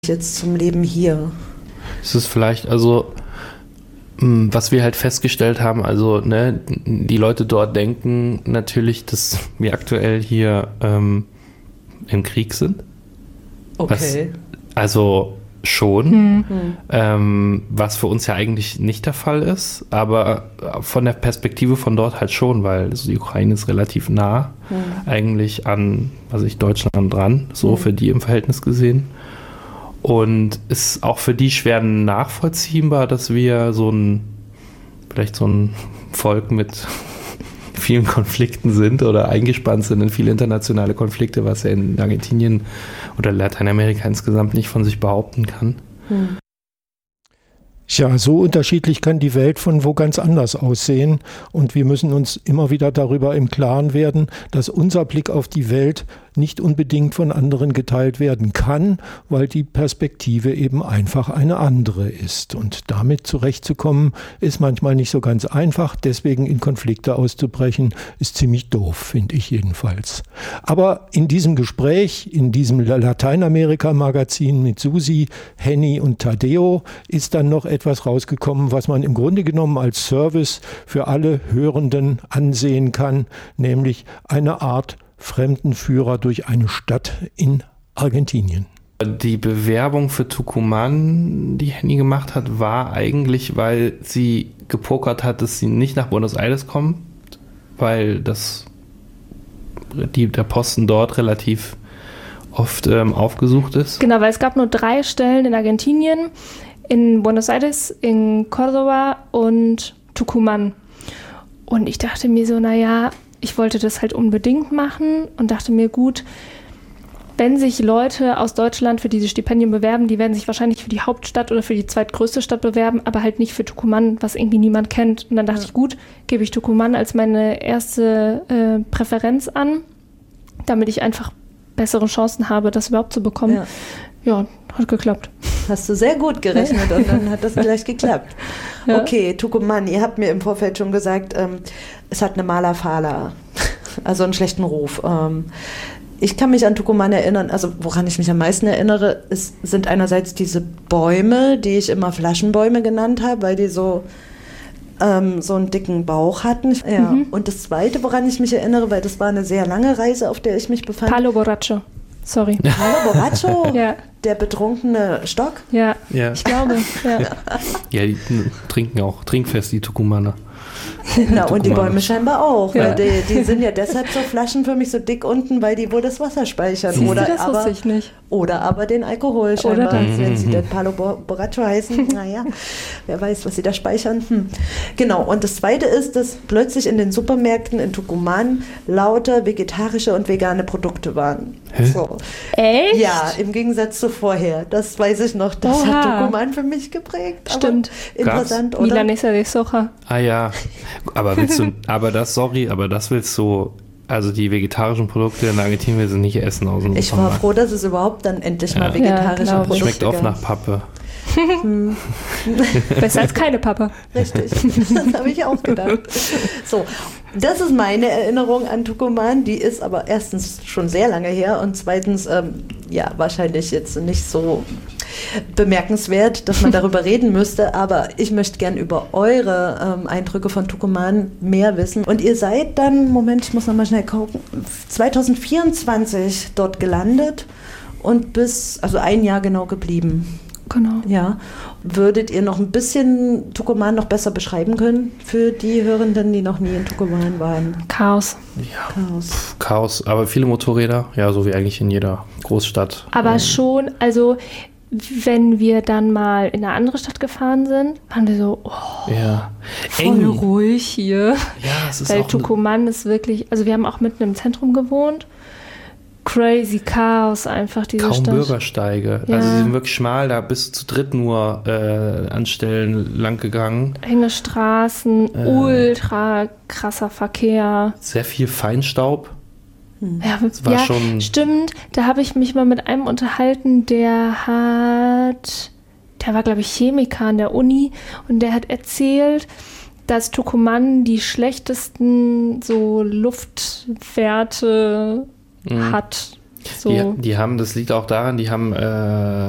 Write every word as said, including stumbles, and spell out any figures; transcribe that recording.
jetzt zum Leben hier? Es ist vielleicht, also was wir halt festgestellt haben, also ne, die Leute dort denken natürlich, dass wir aktuell hier ähm, im Krieg sind. Okay. Was, also schon, Mhm. ähm, was für uns ja eigentlich nicht der Fall ist, aber von der Perspektive von dort halt schon, weil also die Ukraine ist relativ nah Mhm. eigentlich an, was ich Deutschland dran, so Mhm. für die im Verhältnis gesehen. Und ist auch für die schwer nachvollziehbar, dass wir so ein, vielleicht so ein Volk mit vielen Konflikten sind oder eingespannt sind in viele internationale Konflikte, was er in Argentinien oder Lateinamerika insgesamt nicht von sich behaupten kann. Hm. Ja, so unterschiedlich kann die Welt von wo ganz anders aussehen. Und wir müssen uns immer wieder darüber im Klaren werden, dass unser Blick auf die Welt nicht unbedingt von anderen geteilt werden kann, weil die Perspektive eben einfach eine andere ist. Und damit zurechtzukommen, ist manchmal nicht so ganz einfach. Deswegen in Konflikte auszubrechen, ist ziemlich doof, finde ich jedenfalls. Aber in diesem Gespräch, in diesem Lateinamerika-Magazin mit Susi, Henny und Tadeo, ist dann noch etwas rausgekommen, was man im Grunde genommen als Service für alle Hörenden ansehen kann, nämlich eine Art Fremdenführer durch eine Stadt in Argentinien. Die Bewerbung für Tucumán, die Henny gemacht hat, war eigentlich, weil sie gepokert hat, dass sie nicht nach Buenos Aires kommt, weil das, die, der Posten dort relativ oft ähm, aufgesucht ist. Genau, weil es gab nur drei Stellen in Argentinien, in Buenos Aires, in Córdoba und Tucumán. Und ich dachte mir so, naja, ich wollte das halt unbedingt machen und dachte mir, gut, wenn sich Leute aus Deutschland für diese Stipendien bewerben, die werden sich wahrscheinlich für die Hauptstadt oder für die zweitgrößte Stadt bewerben, aber halt nicht für Tucumán, was irgendwie niemand kennt. Und dann dachte Ja. ich, gut, gebe ich Tucumán als meine erste äh, Präferenz an, damit ich einfach bessere Chancen habe, das überhaupt zu bekommen. Ja. Ja, hat geklappt. Hast du sehr gut gerechnet und dann hat das gleich geklappt. Ja. Okay, Tucumán, ihr habt mir im Vorfeld schon gesagt, ähm, es hat eine Mala Fala, also einen schlechten Ruf. Ähm, ich kann mich an Tucumán erinnern, also woran ich mich am meisten erinnere, ist, sind einerseits diese Bäume, die ich immer Flaschenbäume genannt habe, weil die so, ähm, so einen dicken Bauch hatten. Ja. Mhm. Und das Zweite, woran ich mich erinnere, weil das war eine sehr lange Reise, auf der ich mich befand. Palo Borracho. Sorry. Palo Borracho? Ja, Der betrunkene Stock? ja, Ja, ich glaube. Ja. ja die trinken auch trinkfest, die Tucumaner. Na, und die Tucumán. Bäume scheinbar auch. Ja. Weil die, die sind ja deshalb so flaschenförmig so dick unten, weil die wohl das Wasser speichern. Siehst Oder du, das aber, wusste ich nicht. oder aber den Alkohol scheinbar. das. Wenn sie denn Palo Borracho heißen, naja, wer weiß, was sie da speichern. Hm. Genau, und das Zweite ist, dass plötzlich in den Supermärkten in Tucumán lauter vegetarische und vegane Produkte waren. Hä? So. Echt? Ja, im Gegensatz zu vorher. Das weiß ich noch. Das Oha. hat Tucumán für mich geprägt. Stimmt. Aber interessant, oder? Milanesa de Soja. Ah ja, aber willst du, aber das, sorry, aber das willst du, also die vegetarischen Produkte in Argentinien willst du nicht essen aus dem Ich war Supermarkt. froh, dass es überhaupt dann endlich mal Ja. vegetarische Ja, glaub ich. Produkte Schmeckt oft gab. nach Pappe. Besser als keine Papa. Richtig, das habe ich auch gedacht. So, das ist meine Erinnerung an Tucumán. Die ist aber erstens schon sehr lange her und zweitens, ähm, ja, wahrscheinlich jetzt nicht so bemerkenswert, dass man darüber reden müsste, aber ich möchte gern über eure ähm, Eindrücke von Tucumán mehr wissen. Und ihr seid dann, Moment, ich muss nochmal schnell gucken, zwanzig vierundzwanzig dort gelandet und bis, also ein Jahr genau geblieben. Genau. Ja. Würdet ihr noch ein bisschen Tucumán noch besser beschreiben können für die Hörenden, die noch nie in Tucumán waren? Chaos. Ja, Chaos. pf, Chaos, aber viele Motorräder, ja, so wie eigentlich in jeder Großstadt. Aber Ähm, schon, also wenn wir dann mal in eine andere Stadt gefahren sind, waren wir so, oh, Ja, voll eng. ruhig hier. Ja, es ist Weil auch Tucumán ist wirklich, also wir haben auch mitten im Zentrum gewohnt. Crazy Chaos einfach, diese kaum Stadt. Bürgersteige. Ja. Also sie sind wirklich schmal, da bist du zu dritt nur äh, an Stellen lang gegangen. Enge Straßen, Äh. ultra krasser Verkehr. Sehr viel Feinstaub. Ja, war ja schon- stimmt. Da habe ich mich mal mit einem unterhalten, der hat, der war, glaube ich, Chemiker an der Uni und der hat erzählt, dass Tucumán die schlechtesten so Luftwerte Mhm. hat. So. Die, die haben, das liegt auch daran, die haben äh,